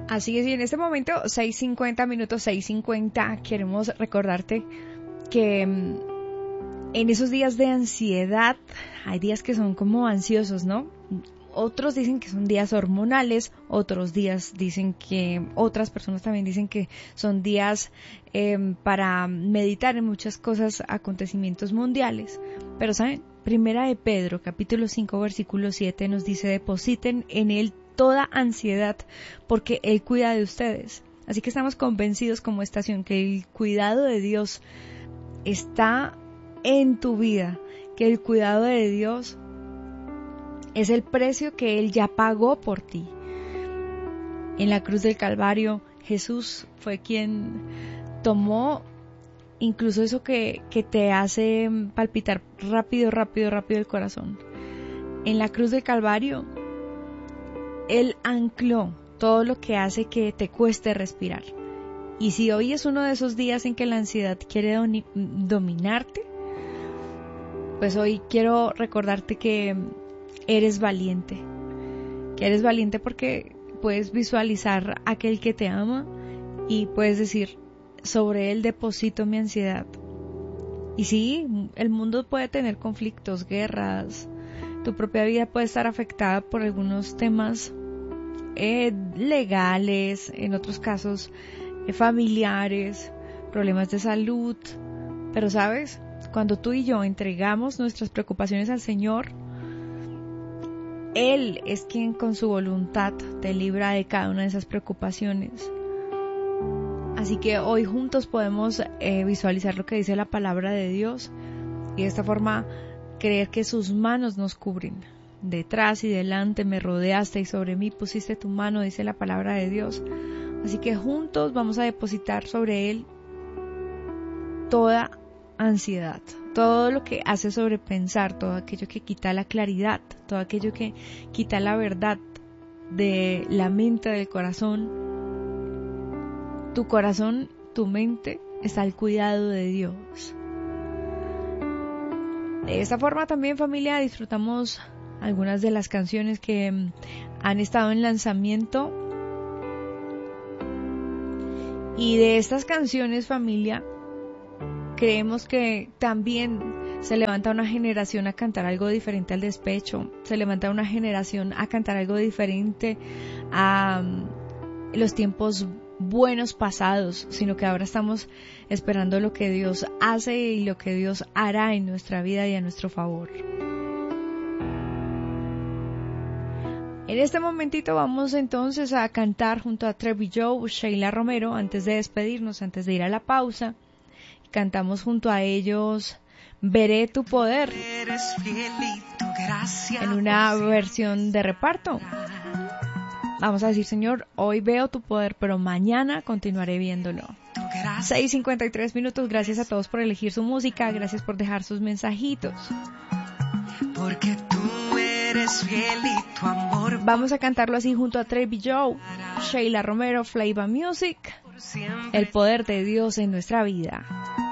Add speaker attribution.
Speaker 1: Así es, y en este momento, 6:50 minutos, 6:50, queremos recordarte que en esos días de ansiedad, hay días que son como ansiosos, ¿no? Otros dicen que son días hormonales, otros días dicen que, otras personas también dicen que son días para meditar en muchas cosas, acontecimientos mundiales. Pero ¿saben? Primera de Pedro, capítulo 5, versículo 7 nos dice: depositen en Él toda ansiedad, porque Él cuida de ustedes. Así que estamos convencidos como estación que el cuidado de Dios está en tu vida, que el cuidado de Dios es el precio que Él ya pagó por ti. En la cruz del Calvario, Jesús fue quien tomó incluso eso que te hace palpitar rápido el corazón. En la cruz del Calvario, Él ancló todo lo que hace que te cueste respirar. Y si hoy es uno de esos días en que la ansiedad quiere dominarte, pues hoy quiero recordarte que eres valiente. Que eres valiente porque puedes visualizar a aquel que te ama y puedes decir: sobre Él deposito mi ansiedad. Y sí, el mundo puede tener conflictos, guerras, tu propia vida puede estar afectada por algunos temas legales, en otros casos familiares, problemas de salud. Pero ¿sabes? Cuando tú y yo entregamos nuestras preocupaciones al Señor, Él es quien con su voluntad te libra de cada una de esas preocupaciones. Así que hoy juntos podemos visualizar lo que dice la palabra de Dios y de esta forma creer que sus manos nos cubren. Detrás y delante me rodeaste y sobre mí pusiste tu mano, dice la palabra de Dios. Así que juntos vamos a depositar sobre Él toda ansiedad, todo lo que hace sobrepensar, todo aquello que quita la claridad, todo aquello que quita la verdad de la mente, del corazón. Tu corazón, tu mente está al cuidado de Dios. De esta forma también, familia, disfrutamos algunas de las canciones que han estado en lanzamiento. Y de estas canciones, familia, creemos que también se levanta una generación a cantar algo diferente al despecho. Se levanta una generación a cantar algo diferente a los tiempos buenos pasados, sino que ahora estamos esperando lo que Dios hace y lo que Dios hará en nuestra vida y a nuestro favor. En este momentito vamos entonces a cantar junto a Trevi Joe, Sheila Romero, antes de despedirnos, antes de ir a la pausa. Cantamos junto a ellos Veré tu poder, en una versión de reparto. Vamos a decir: Señor, hoy veo tu poder, pero mañana continuaré viéndolo. 6:53 minutos, gracias a todos por elegir su música, gracias por dejar sus mensajitos.
Speaker 2: Porque tú eres fiel y tu amor.
Speaker 1: Vamos a cantarlo así junto a Trevi Joe, Sheila Romero, Flava Music, el poder de Dios en nuestra vida.